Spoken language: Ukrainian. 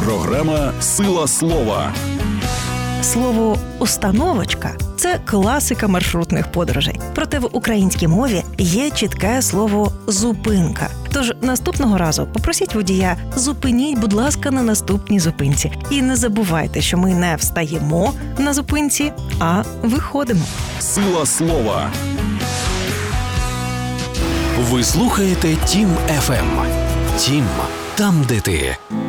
Програма «Сила слова». Слово «установочка» – це класика маршрутних подорожей. Проте в українській мові є чітке слово «зупинка». Тож наступного разу попросіть водія «зупиніть, будь ласка, на наступній зупинці». І не забувайте, що ми не встаємо на зупинці, а виходимо. «Сила слова». Ви слухаєте Тім ФМ. Тім – там, де ти.